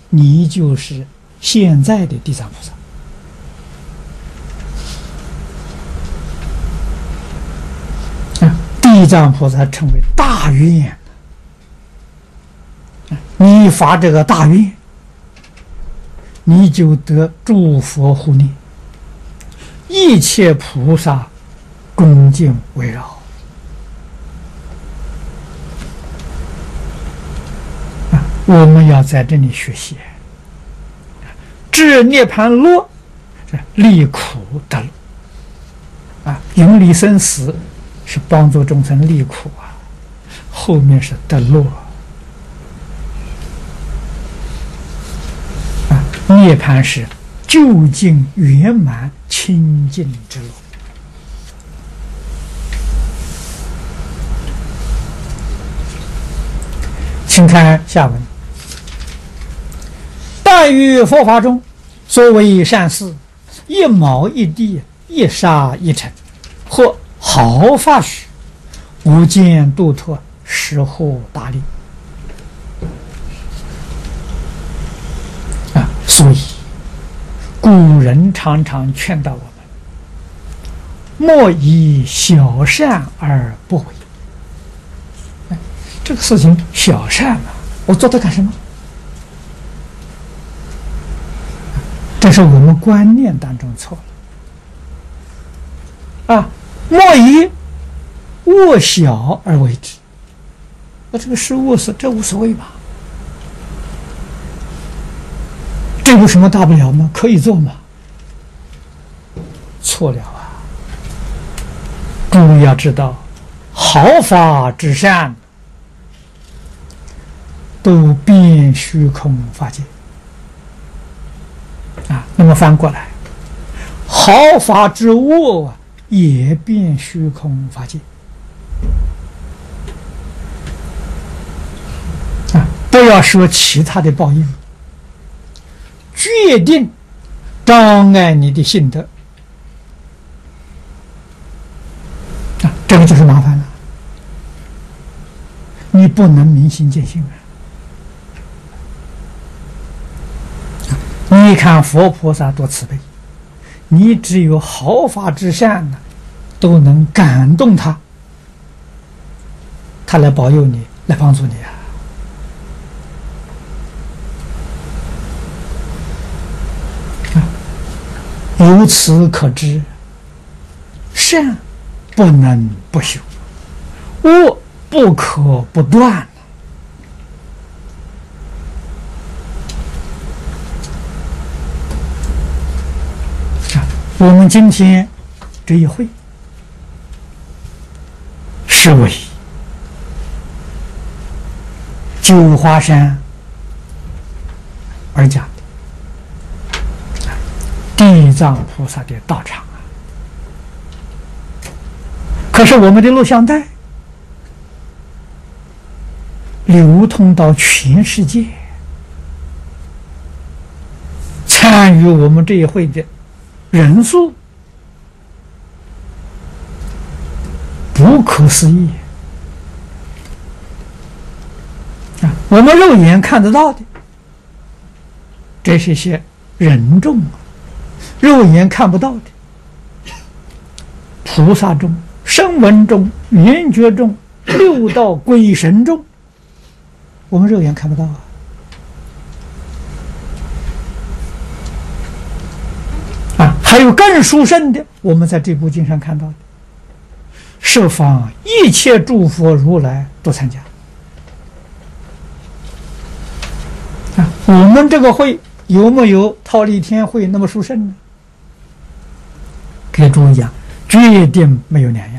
你就是现在的地藏菩萨。地藏菩萨称为大愿，你发这个大愿，你就得诸佛护念，一切菩萨恭敬围绕。我们要在这里学习，至涅盘乐，离苦得乐。永离生死是帮助众生离苦啊，后面是得乐。涅盘是究竟圆满清净之乐。请看下文：但于佛法中，所谓善事，一毛一滴，一沙一尘，或毫发许，无间度脱，实获大利。所以古人常常劝导我们，莫以小善而不为。这个事情小善嘛，我做它干什么？这是我们观念当中错了。莫以恶小而为之。这个是恶事，这无所谓吧？这有什么大不了吗？可以做吗？错了啊！诸位要知道，毫发之善都遍虚空法界那么翻过来，毫发之恶也遍虚空法界不要说其他的报应，决定障碍你的性德这个就是麻烦了。你不能明心见性你看佛菩萨多慈悲，你只有毫发之善都能感动他，他来保佑你，来帮助你由此可知，善不能不修，恶不可不断。我们今天这一会是为九华山而讲的地藏菩萨的道场可是我们的录像带流通到全世界，参与我们这一会的人数不可思议我们肉眼看得到的，这是些人众肉眼看不到的菩萨众、声闻众、缘觉众、六道鬼神众，我们肉眼看不到还有更殊胜的，我们在这部经上看到的，十方一切诸佛如来都参加我们这个会有没有忉利天会那么殊胜呢？给诸位讲，决定没有两样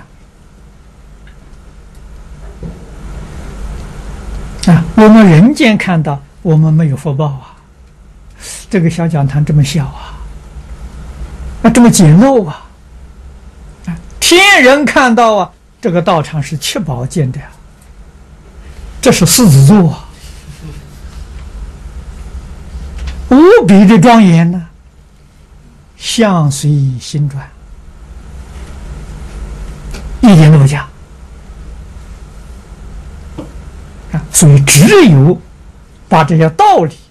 我们人间看到，我们没有福报这个小讲堂这么小这么简陋天人看到这个道场是七宝建的这是狮子座无比的庄严相随心转，一点都不假所以只有把这些道理